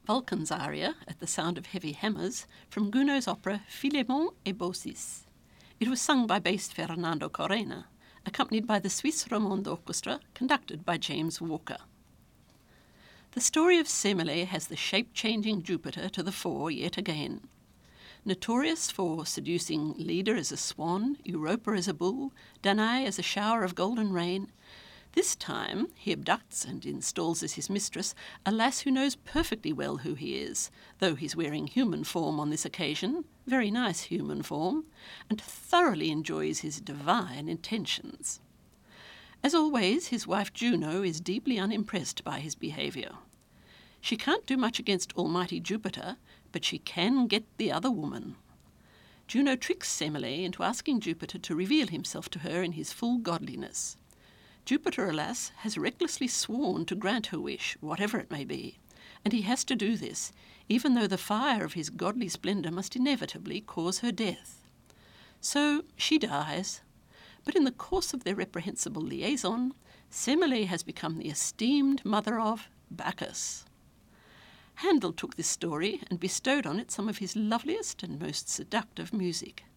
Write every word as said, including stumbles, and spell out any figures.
Vulcan's aria at the sound of heavy hammers from Gounod's opera Philémon et Baucis. It was sung by bass Fernando Corena, accompanied by the Swiss Romande Orchestra, conducted by James Walker. The story of Semele has the shape-changing Jupiter to the fore yet again. Notorious for seducing Leda as a swan, Europa as a bull, Danae as a shower of golden rain, this time he abducts and installs as his mistress a lass who knows perfectly well who he is, though he's wearing human form on this occasion, very nice human form, and thoroughly enjoys his divine intentions. As always, his wife Juno is deeply unimpressed by his behaviour. She can't do much against almighty Jupiter, but she can get the other woman. Juno tricks Semele into asking Jupiter to reveal himself to her in his full godliness. Jupiter, alas, has recklessly sworn to grant her wish, whatever it may be, and he has to do this, even though the fire of his godly splendour must inevitably cause her death. So she dies, but in the course of their reprehensible liaison, Semele has become the esteemed mother of Bacchus. Handel took this story and bestowed on it some of his loveliest and most seductive music.